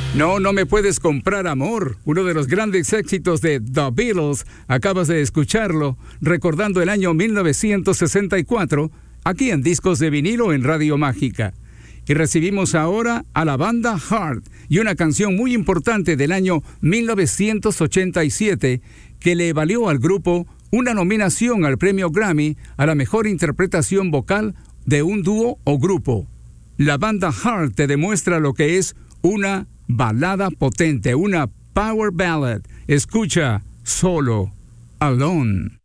No, no me puedes comprar amor. Uno de los grandes éxitos de The Beatles. Acabas de escucharlo, recordando el año 1964, aquí en Discos de Vinilo en Radio Mágica. Y recibimos ahora a la banda Heart y una canción muy importante del año 1987 que le valió al grupo una nominación al premio Grammy a la mejor interpretación vocal de un dúo o grupo. La banda Heart te demuestra lo que es una balada potente, una power ballad. Escucha Solo, Alone.